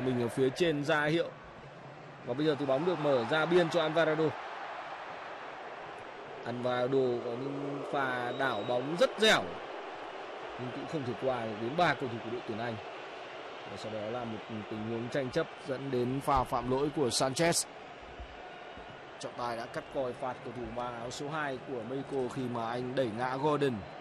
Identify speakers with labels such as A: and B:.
A: mình ở phía trên ra hiệu. Và bây giờ thì bóng được mở ra biên cho Alvarado. Alvarado có những pha đảo bóng rất dẻo nhưng cũng không thể qua đến 3 cầu thủ của đội tuyển Anh. Và sau đó là một tình huống tranh chấp dẫn đến pha phạm lỗi của Sanchez. Trọng tài đã cắt còi phạt cầu thủ mang áo số 2 của Mexico khi mà anh đẩy ngã Gordon.